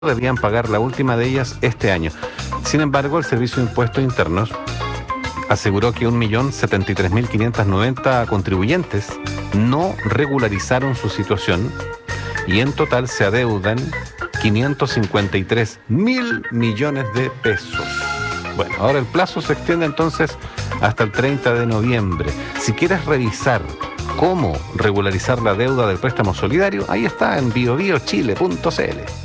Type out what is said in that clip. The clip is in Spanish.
debían pagar la última de ellas este año. Sin embargo, el Servicio de Impuestos Internos aseguró que 1.073.590 contribuyentes no regularizaron su situación y en total se adeudan 553.000 millones de pesos. Bueno, ahora el plazo se extiende entonces hasta el 30 de noviembre. Si quieres revisar cómo regularizar la deuda del préstamo solidario, ahí está en biobiochile.cl.